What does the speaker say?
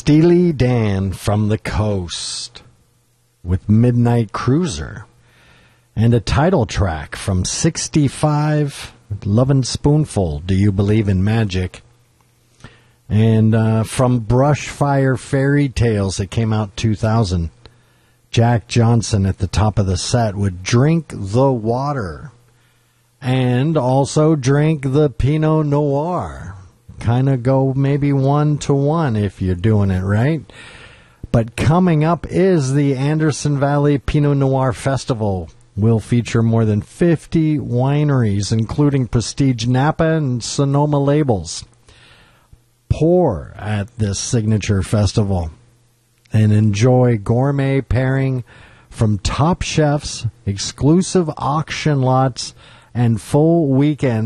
Steely Dan from the Coast with Midnight Cruiser. And a title track from 65, Lovin' Spoonful, Do You Believe in Magic? And from Brushfire Fairy Tales, it came out 2000. Jack Johnson at the top of the set would Drink the Water. And also Drink the Pinot Noir. Kind of go maybe 1-to-1 if you're doing it right. But coming up is the Anderson Valley Pinot Noir Festival. Will feature more than 50 wineries, including Prestige Napa and Sonoma labels. Pour at this signature festival and enjoy gourmet pairing from top chefs, exclusive auction lots, and full weekend